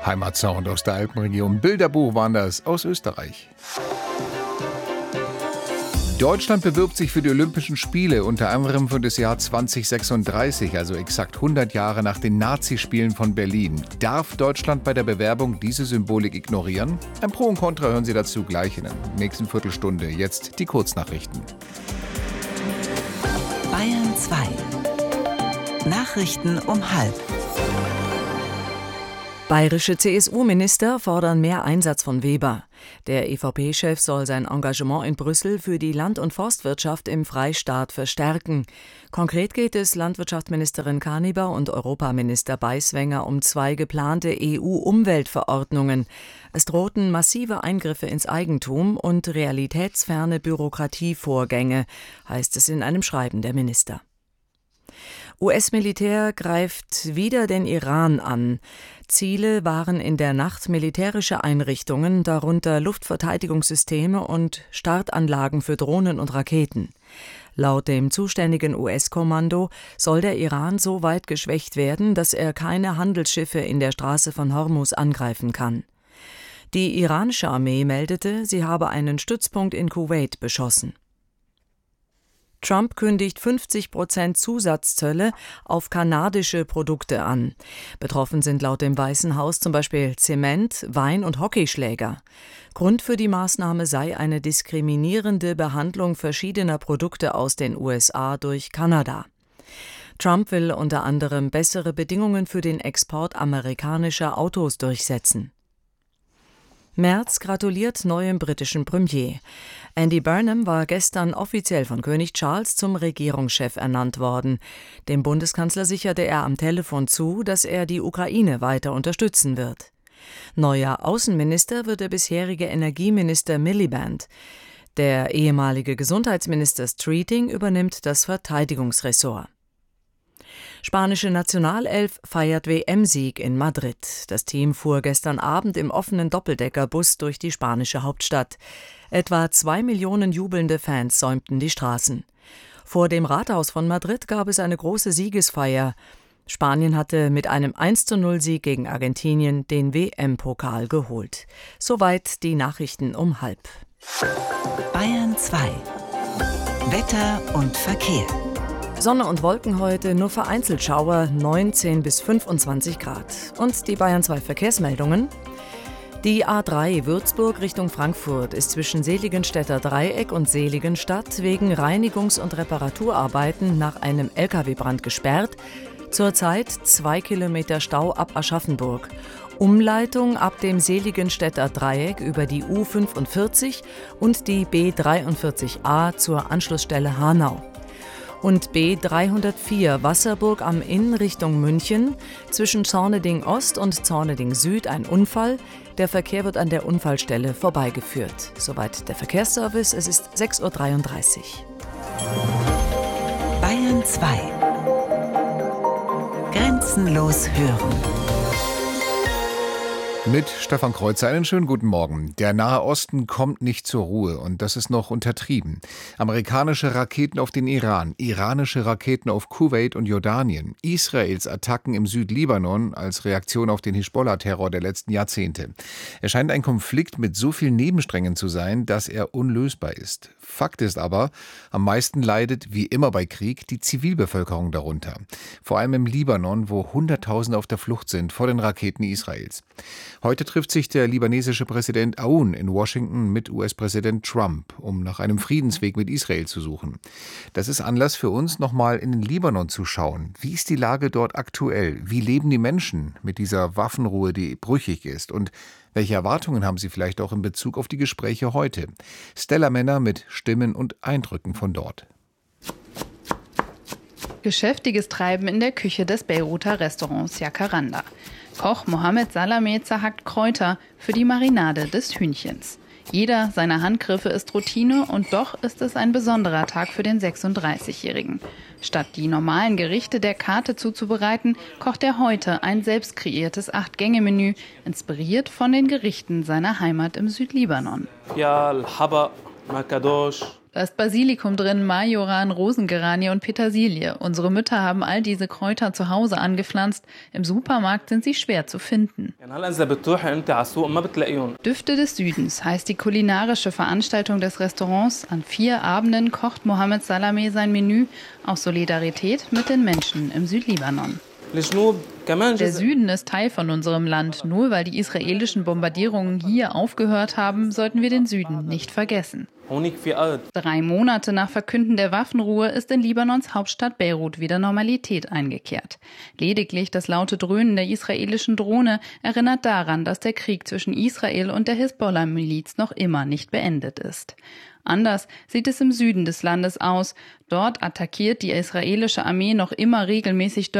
Heimatsound aus der Alpenregion. Bilderbuch waren das aus Österreich. Deutschland bewirbt sich für die Olympischen Spiele, unter anderem für das Jahr 2036, also exakt 100 Jahre nach den Nazispielen von Berlin. Darf Deutschland bei der Bewerbung diese Symbolik ignorieren? Ein Pro und Contra hören Sie dazu gleich in der nächsten Viertelstunde. Jetzt die Kurznachrichten. Bayern 2. Nachrichten um 12:30. Bayerische CSU-Minister fordern mehr Einsatz von Weber. Der EVP-Chef soll sein Engagement in Brüssel für die Land- und Forstwirtschaft im Freistaat verstärken. Konkret geht es Landwirtschaftsministerin Kaniber und Europaminister Beiswenger um 2 geplante EU-Umweltverordnungen. Es drohten massive Eingriffe ins Eigentum und realitätsferne Bürokratievorgänge, heißt es in einem Schreiben der Minister. US-Militär greift wieder den Iran an. Ziele waren in der Nacht militärische Einrichtungen, darunter Luftverteidigungssysteme und Startanlagen für Drohnen und Raketen. Laut dem zuständigen US-Kommando soll der Iran so weit geschwächt werden, dass er keine Handelsschiffe in der Straße von Hormuz angreifen kann. Die iranische Armee meldete, sie habe einen Stützpunkt in Kuwait beschossen. Trump kündigt 50% Zusatzzölle auf kanadische Produkte an. Betroffen sind laut dem Weißen Haus zum Beispiel Zement, Wein und Hockeyschläger. Grund für die Maßnahme sei eine diskriminierende Behandlung verschiedener Produkte aus den USA durch Kanada. Trump will unter anderem bessere Bedingungen für den Export amerikanischer Autos durchsetzen. Merz gratuliert neuem britischen Premier. Andy Burnham war gestern offiziell von König Charles zum Regierungschef ernannt worden. Dem Bundeskanzler sicherte er am Telefon zu, dass er die Ukraine weiter unterstützen wird. Neuer Außenminister wird der bisherige Energieminister Miliband. Der ehemalige Gesundheitsminister Streeting übernimmt das Verteidigungsressort. Spanische Nationalelf feiert WM-Sieg in Madrid. Das Team fuhr gestern Abend im offenen Doppeldeckerbus durch die spanische Hauptstadt. Etwa 2 Millionen jubelnde Fans säumten die Straßen. Vor dem Rathaus von Madrid gab es eine große Siegesfeier. Spanien hatte mit einem 1:0-Sieg gegen Argentinien den WM-Pokal geholt. Soweit die Nachrichten um 12:30. Bayern 2. Wetter und Verkehr. Sonne und Wolken heute, nur vereinzelt Schauer, 19 bis 25 Grad. Und die Bayern 2 Verkehrsmeldungen. Die A3 Würzburg Richtung Frankfurt ist zwischen Seligenstädter Dreieck und Seligenstadt wegen Reinigungs- und Reparaturarbeiten nach einem Lkw-Brand gesperrt. Zurzeit 2 Kilometer Stau ab Aschaffenburg. Umleitung ab dem Seligenstädter Dreieck über die U45 und die B43a zur Anschlussstelle Hanau. Und B304 Wasserburg am Inn Richtung München, zwischen Zorneding Ost und Zorneding Süd ein Unfall. Der Verkehr wird an der Unfallstelle vorbeigeführt. Soweit der Verkehrsservice, es ist 6:33 Uhr. Bayern 2. Grenzenlos hören. Mit Stefan Kreuzer einen schönen guten Morgen. Der Nahe Osten kommt nicht zur Ruhe und das ist noch untertrieben. Amerikanische Raketen auf den Iran, iranische Raketen auf Kuwait und Jordanien, Israels Attacken im Südlibanon als Reaktion auf den Hisbollah-Terror der letzten Jahrzehnte. Er scheint ein Konflikt mit so vielen Nebensträngen zu sein, dass er unlösbar ist. Fakt ist aber, am meisten leidet, wie immer bei Krieg, die Zivilbevölkerung darunter. Vor allem im Libanon, wo Hunderttausende auf der Flucht sind vor den Raketen Israels. Heute trifft sich der libanesische Präsident Aoun in Washington mit US-Präsident Trump, um nach einem Friedensweg mit Israel zu suchen. Das ist Anlass für uns, nochmal in den Libanon zu schauen. Wie ist die Lage dort aktuell? Wie leben die Menschen mit dieser Waffenruhe, die brüchig ist? Und welche Erwartungen haben sie vielleicht auch in Bezug auf die Gespräche heute? Stella Männer mit Stimmen und Eindrücken von dort. Geschäftiges Treiben in der Küche des Beiruter Restaurants Jacaranda. Koch Mohammed Salameh zerhackt Kräuter für die Marinade des Hühnchens. Jeder seiner Handgriffe ist Routine und doch ist es ein besonderer Tag für den 36-Jährigen. Statt die normalen Gerichte der Karte zuzubereiten, kocht er heute ein selbst kreiertes 8-Gänge-Menü, inspiriert von den Gerichten seiner Heimat im Südlibanon. Da ist Basilikum drin, Majoran, Rosengeranie und Petersilie. Unsere Mütter haben all diese Kräuter zu Hause angepflanzt. Im Supermarkt sind sie schwer zu finden. Düfte des Südens heißt die kulinarische Veranstaltung des Restaurants. An 4 Abenden kocht Mohamed Salameh sein Menü aus Solidarität mit den Menschen im Südlibanon. Der Süden ist Teil von unserem Land. Nur weil die israelischen Bombardierungen hier aufgehört haben, sollten wir den Süden nicht vergessen. 3 Monate nach Verkünden der Waffenruhe ist in Libanons Hauptstadt Beirut wieder Normalität eingekehrt. Lediglich das laute Dröhnen der israelischen Drohne erinnert daran, dass der Krieg zwischen Israel und der Hisbollah-Miliz noch immer nicht beendet ist. Anders sieht es im Süden des Landes aus. Dort attackiert die israelische Armee noch immer regelmäßig